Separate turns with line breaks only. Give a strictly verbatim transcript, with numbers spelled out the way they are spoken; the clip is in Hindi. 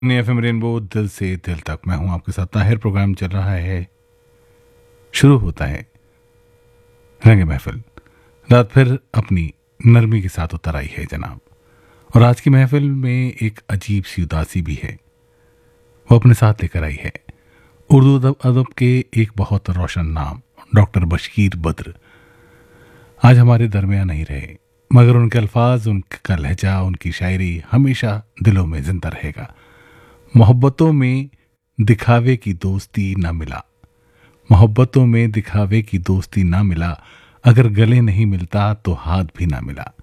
एफ एम रेनबो दिल से दिल तक। मैं हूं आपके साथ ताहिर। प्रोग्राम चल रहा है, शुरू होता है रंग महफिल। रात फिर अपनी नरमी के साथ उतर आई है जनाब। और आज की महफिल में एक अजीब सी उदासी भी है, वो अपने साथ लेकर आई है। उर्दू अदब अदब के एक बहुत रोशन नाम डॉक्टर बशीर बद्र आज हमारे दरमियान नहीं रहे, मगर उनके अल्फाज, उनका लहजा, उनकी शायरी हमेशा दिलों में जिंदा रहेगा। मोहब्बतों में दिखावे की दोस्ती ना मिला, मोहब्बतों में दिखावे की दोस्ती ना मिला, अगर गले नहीं मिलता तो हाथ भी ना मिला।